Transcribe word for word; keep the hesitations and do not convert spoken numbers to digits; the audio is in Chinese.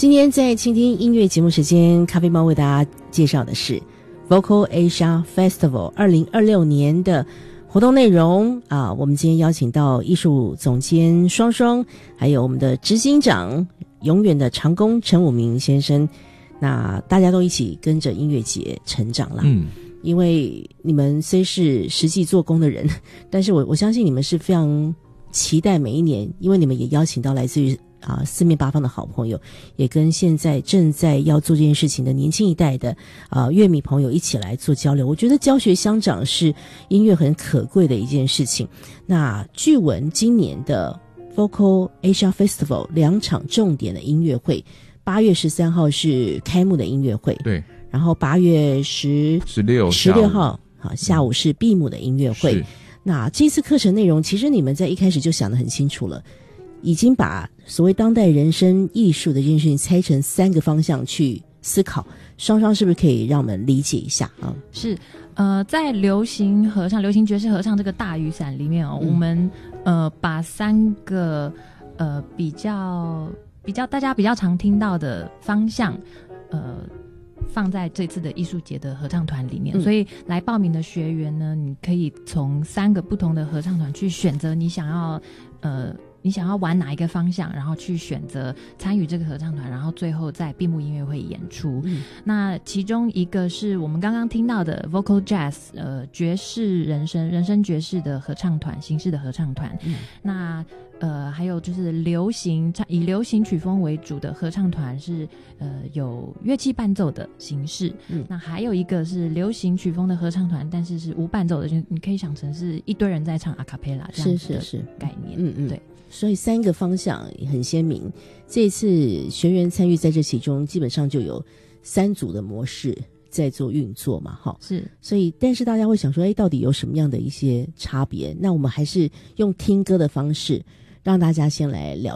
今天在倾听音乐节目时间，咖啡猫为大家介绍的是 Vocal Asia Festival 二零二六年的活动内容啊。我们今天邀请到艺术总监双双，还有我们的执行长永远的长工陈武明先生，那大家都一起跟着音乐节成长了。嗯，因为你们虽是实际做工的人，但是我我相信你们是非常期待每一年，因为你们也邀请到来自于啊四面八方的好朋友，也跟现在正在要做这件事情的年轻一代的啊乐迷朋友一起来做交流。我觉得教学相长是音乐很可贵的一件事情。那据闻今年的 Vocal Asia Festival 两场重点的音乐会，八月十三号是开幕的音乐会， 对， 然后八月十十六十六号好下午是闭幕的音乐会。 是那这次课程内容，其实你们在一开始就想得很清楚了，已经把所谓当代人生艺术的这件事情拆成三个方向去思考。双双是不是可以让我们理解一下啊？ 是，呃，在流行合唱、流行爵士合唱这个大雨伞里面哦，嗯、我们呃把三个呃比较比较大家比较常听到的方向，呃。放在这次的艺术节的合唱团里面、嗯、所以来报名的学员呢，你可以从三个不同的合唱团去选择你想要呃你想要玩哪一个方向，然后去选择参与这个合唱团，然后最后在闭幕音乐会演出、嗯、那其中一个是我们刚刚听到的 Vocal Jazz 呃爵士人声人声爵士的合唱团形式的合唱团、嗯、那呃，还有就是流行以流行曲风为主的合唱团是呃有乐器伴奏的形式、嗯、那还有一个是流行曲风的合唱团，但是是无伴奏的，就你可以想成是一堆人在唱阿卡贝拉这样子的概念。 嗯嗯， 对， 所以三个方向很鲜明。这次学员参与在这其中，基本上就有三组的模式在做运作嘛，哈， 是， 所以但是大家会想说，哎，到底有什么样的一些差别？那我们还是用听歌的方式让大家先来了